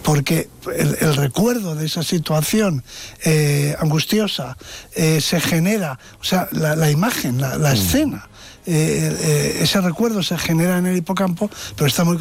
porque el recuerdo de esa situación angustiosa se genera, o sea, la imagen, la escena, ese recuerdo se genera en el hipocampo, pero está muy